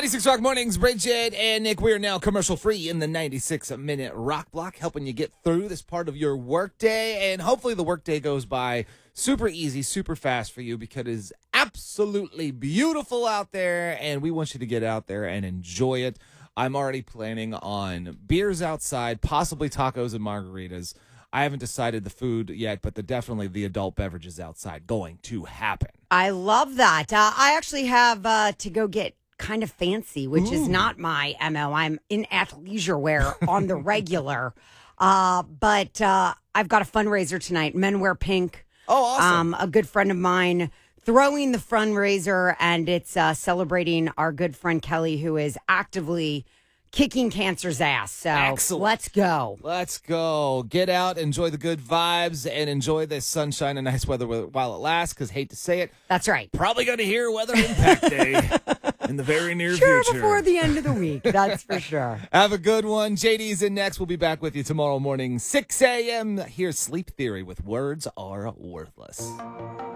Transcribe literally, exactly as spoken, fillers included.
ninety-six Rock Mornings, Bridget and Nick. We are now commercial free in the ninety-six minute rock block, helping you get through this part of your workday. And hopefully the workday goes by super easy, super fast for you, because it is absolutely beautiful out there. And we want you to get out there and enjoy it. I'm already planning on beers outside, possibly tacos and margaritas. I haven't decided the food yet, but the, definitely the adult beverages outside going to happen. I love that. Uh, I actually have uh, to go get kind of fancy, which Ooh. is not my M O. I'm in athleisure wear on the regular. Uh, but uh, I've got a fundraiser tonight. Men Wear Pink. Oh, awesome. Um, a good friend of mine throwing the fundraiser, and it's uh, celebrating our good friend Kelly, who is actively kicking cancer's ass. So Excellent. Let's go. Let's go. Get out, enjoy the good vibes, and enjoy the sunshine and nice weather while it lasts, because hate to say it, That's right. probably going to hear Weather Impact Day in the very near Sure, future. before the end of the week. That's for sure. Have a good one. J D's in next. We'll be back with you tomorrow morning, six a.m. Here's Sleep Theory with Words Are Worthless.